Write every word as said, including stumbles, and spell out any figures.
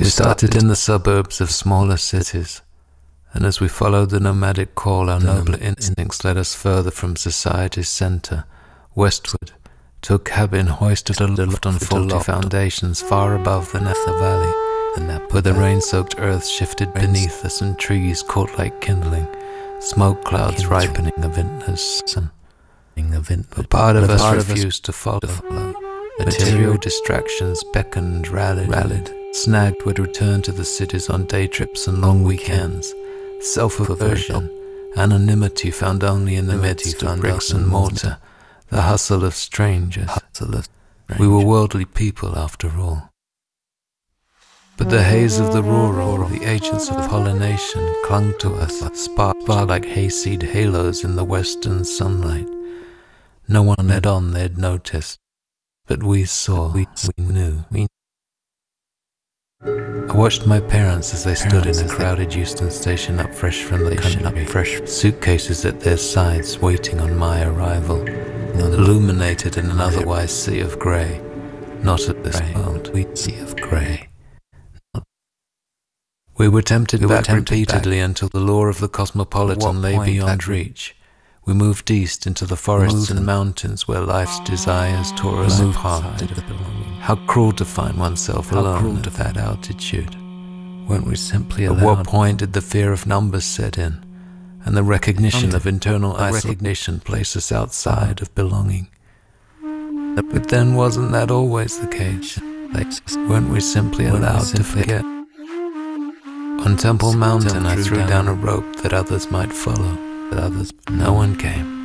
We started in the suburbs of smaller cities, and as we followed the nomadic call, our nobler instincts led us further from society's centre, westward, to a cabin hoisted aloft on faulty foundations far above the Nether Valley, where the rain-soaked earth shifted beneath us and trees caught like kindling, smoke clouds ripening a vintner's sun. But part of us refused to follow. Material distractions beckoned, rallied, rallied. Snagged would return to the cities on day trips and long weekends. Self-aversion, anonymity found only in the midst of bricks and mortar, the hustle of strangers. We were worldly people after all. But the haze of the rural, the agents of pollination, clung to us, sparked like hayseed halos in the western sunlight. No one led on they'd noticed, but we saw, we, we knew. We I watched my parents as they stood in a crowded Euston station up fresh from the country, fresh suitcases at their sides waiting on my arrival, illuminated in an otherwise sea of grey. Not of this world, we sea of grey. We were tempted we back were tempted repeatedly back. Until the lure of the cosmopolitan lay beyond reach. We moved east into the forests and mountains where life's desires tore us apart. How cruel to find oneself alone at that altitude. Weren't we simply allowed? At what point did the fear of numbers set in, and the recognition of internal isolation place us outside of belonging? But then wasn't that always the case? Weren't we simply allowed to forget? On Temple Mountain I threw down a rope that others might follow, but others, no one came.